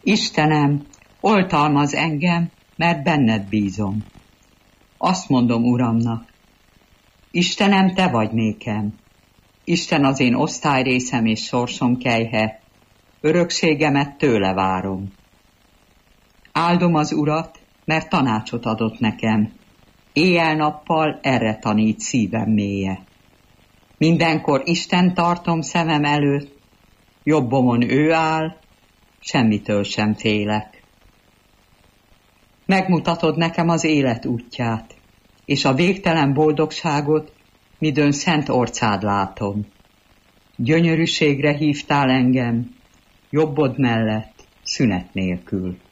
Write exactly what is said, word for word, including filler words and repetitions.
Istenem, oltalmaz engem, mert benned bízom. Azt mondom Uramnak, Istenem, te vagy nékem. Isten az én osztályrészem és sorsom kelyhe, örökségemet tőle várom. Áldom az Urat, mert tanácsot adott nekem, éjjel-nappal erre tanít szívem mélye. Mindenkor Isten tartom szemem előtt, jobbomon ő áll, semmitől sem félek. Megmutatod nekem az élet útját, és a végtelen boldogságot, midőn szent orcád látom. Gyönyörűségre hívtál engem, jobbod mellett, szünet nélkül.